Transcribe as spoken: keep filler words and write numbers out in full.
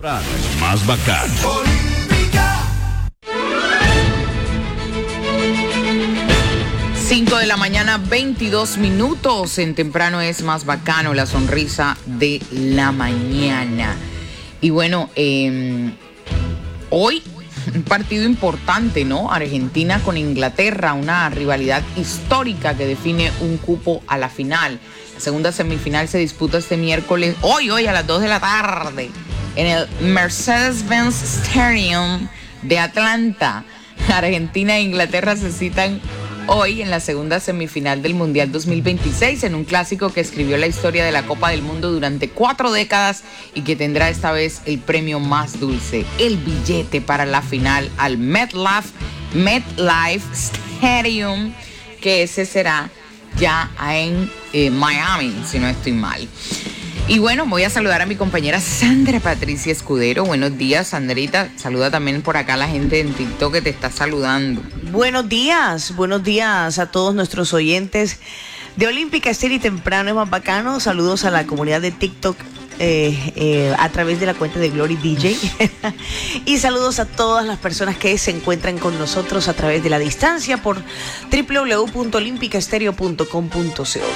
Más bacano. cinco de la mañana, veintidós minutos. En Temprano es Más Bacano, la sonrisa de la mañana. Y bueno, eh, hoy un partido importante, ¿no? Argentina con Inglaterra, una rivalidad histórica que define un cupo a la final. La segunda semifinal se disputa este miércoles, hoy, hoy a las dos de la tarde, en el Mercedes-Benz Stadium de Atlanta. Argentina e Inglaterra se citan hoy en la segunda semifinal del Mundial dos mil veintiséis, en un clásico que escribió la historia de la Copa del Mundo durante cuatro décadas y que tendrá esta vez el premio más dulce, el billete para la final al MetLife, MetLife Stadium, que ese será ya en eh, Miami, si no estoy mal. Y bueno, voy a saludar a mi compañera Sandra Patricia Escudero. Buenos días, Sandrita. Saluda también por acá a la gente en TikTok que te está saludando. Buenos días, buenos días a todos nuestros oyentes de Olímpica Estéreo y Temprano es Más Bacano. Saludos a la comunidad de TikTok eh, eh, a través de la cuenta de Glory D J. Y saludos a todas las personas que se encuentran con nosotros a través de la distancia por doble u doble u doble u punto olímpica estéreo punto com punto co.